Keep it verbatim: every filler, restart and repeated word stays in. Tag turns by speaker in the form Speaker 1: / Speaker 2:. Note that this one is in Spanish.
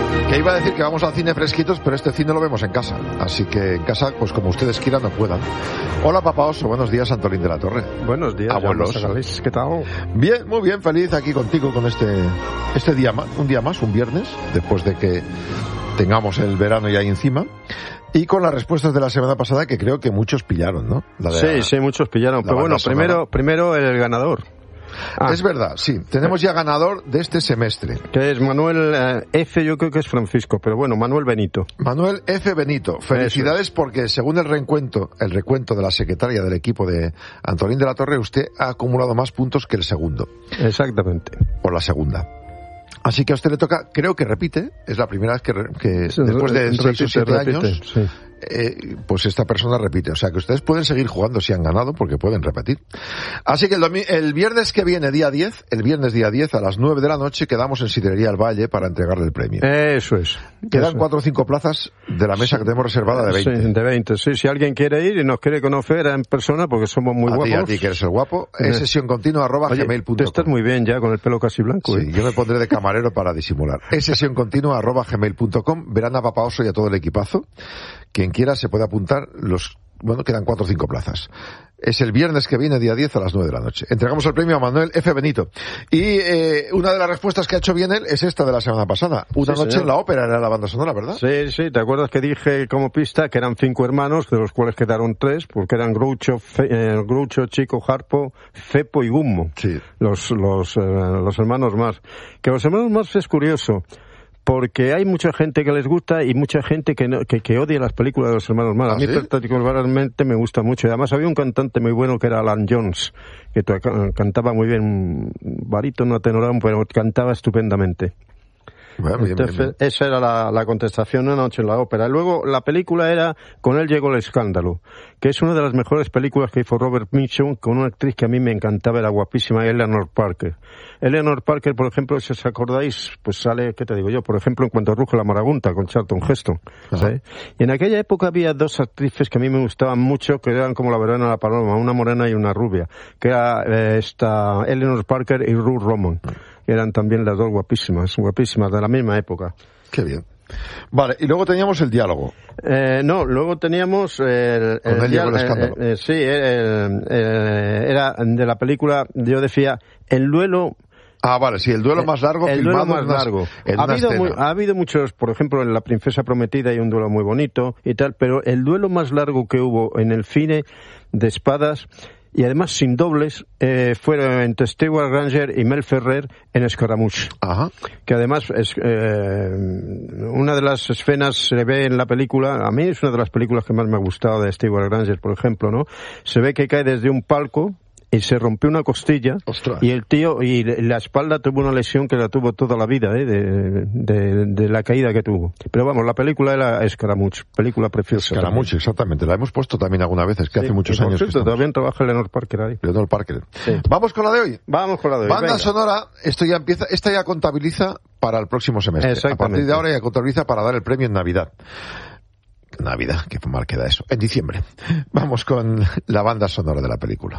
Speaker 1: Que iba a decir que vamos al cine fresquitos, pero este cine lo vemos en casa. Así que en casa, pues como ustedes quieran o puedan. Hola, Papa Oso. Buenos días, Antolín de la Torre.
Speaker 2: Buenos días,
Speaker 1: abuelos.
Speaker 2: ¿Qué tal?
Speaker 1: Bien, muy bien, feliz aquí contigo con este este día más, un día más, un viernes, después de que tengamos el verano ya ahí encima. Y con las respuestas de la semana pasada que creo que muchos pillaron, ¿no? La de
Speaker 2: sí,
Speaker 1: la,
Speaker 2: sí, muchos pillaron. Pero bueno, primero, primero el ganador.
Speaker 1: Ah. Es verdad, sí. Tenemos ya ganador de este semestre.
Speaker 2: Que es Manuel eh, F, yo creo que es Francisco, pero bueno, Manuel Benito.
Speaker 1: Manuel F. Benito. Felicidades es. Porque según el recuento, el recuento de la secretaria del equipo de Antolín de la Torre, usted ha acumulado más puntos que el segundo.
Speaker 2: Exactamente.
Speaker 1: Por la segunda. Así que a usted le toca, creo que repite, es la primera vez que, que sí, después de repite, seis o siete repite, años, sí. eh, pues esta persona repite. O sea que ustedes pueden seguir jugando si han ganado, porque pueden repetir. Así que el, domi- el viernes que viene, día diez, el viernes día diez a las nueve de la noche, quedamos en Sidrería El Valle para entregarle el premio.
Speaker 2: Eso es.
Speaker 1: Quedan
Speaker 2: eso.
Speaker 1: cuatro o cinco plazas de la mesa sí. que tenemos reservada de veinte.
Speaker 2: Sí, de veinte, sí. Si alguien quiere ir y nos quiere conocer en persona, porque somos muy
Speaker 1: a
Speaker 2: guapos.
Speaker 1: Ti, a ti que eres el guapo, es sesión continua arroba gmail punto com.
Speaker 2: Tú estás muy bien ya con el pelo casi blanco.
Speaker 1: Sí,
Speaker 2: ¿eh?
Speaker 1: yo me pondré de camarero para disimular. Es sesión continua arroba gmail punto com. Verán a Papa Oso y a todo el equipazo. Quien quiera se puede apuntar. Los Bueno, quedan cuatro o cinco plazas. Es el viernes que viene, día diez, a las nueve de la noche. Entregamos el premio a Manuel F. Benito. Y eh, una de las respuestas que ha hecho bien él es esta de la semana pasada. Una sí, noche señor. En la ópera era la banda sonora, ¿verdad?
Speaker 2: Sí, sí. ¿Te acuerdas que dije como pista que eran cinco hermanos, de los cuales quedaron tres, porque eran Groucho, Fe, eh, Groucho, Chico, Harpo, Fepo y Gummo.
Speaker 1: Sí.
Speaker 2: Los, los, eh, los hermanos más. Que los hermanos más es curioso. Porque hay mucha gente que les gusta y mucha gente que, no, que, que odia las películas de los hermanos Marx. ¿Ah, a mí ¿sí? particularmente me gusta mucho. Y además había un cantante muy bueno que era Alan Jones, que cantaba muy bien, barítono, tenorón, pero cantaba estupendamente. Bueno, bien, Entonces, bien, bien. Esa era la, la contestación una noche en la ópera. Luego, la película era Con él llegó el escándalo, que es una de las mejores películas que hizo Robert Mitchum con una actriz que a mí me encantaba, era guapísima, Eleanor Parker. Eleanor Parker, por ejemplo, si os acordáis, pues sale, ¿qué te digo yo? Por ejemplo, en Cuanto ruge la marabunta, con Charlton Heston. ¿Sí? Y en aquella época había dos actrices que a mí me gustaban mucho, que eran como la verana de la paloma, una morena y una rubia, que era eh, esta Eleanor Parker y Ruth Roman. Eran también las dos guapísimas, guapísimas, de la misma época.
Speaker 1: Qué bien. Vale, y luego teníamos el diálogo.
Speaker 2: Eh, no, luego teníamos el...
Speaker 1: Con el, diálogo, el escándalo.
Speaker 2: Eh, eh, sí, el, eh, era de la película, yo decía, el duelo...
Speaker 1: Ah, vale, sí, el duelo más largo.
Speaker 2: El duelo más largo.
Speaker 1: Ha
Speaker 2: habido, muy, ha habido muchos, por ejemplo, en La princesa prometida hay un duelo muy bonito y tal, pero el duelo más largo que hubo en el cine de espadas... Y además sin dobles, eh, fueron entre Stewart Granger y Mel Ferrer en Scaramouche.
Speaker 1: Ajá.
Speaker 2: Que además es, eh, una de las escenas se ve en la película, a mí es una de las películas que más me ha gustado de Stewart Granger, por ejemplo, ¿no? Se ve que cae desde un palco y se rompió una costilla.
Speaker 1: Ostras.
Speaker 2: Y el tío, y la espalda tuvo una lesión que la tuvo toda la vida, ¿eh? de, de, de la caída que tuvo. Pero vamos, la película era Scaramouche, película preciosa.
Speaker 1: Scaramouche, exactamente, la hemos puesto también alguna vez, es que sí, hace muchos años.
Speaker 2: Cierto, todavía trabaja Leonor Parker ahí.
Speaker 1: Leonor Parker.
Speaker 2: Sí.
Speaker 1: Vamos con la de hoy.
Speaker 2: Vamos con la de hoy.
Speaker 1: Banda
Speaker 2: Venga.
Speaker 1: sonora, esto ya empieza, esta ya contabiliza para el próximo semestre. A partir de ahora ya contabiliza para dar el premio en Navidad. Navidad, qué mal queda eso. En diciembre. Vamos con la banda sonora de la película.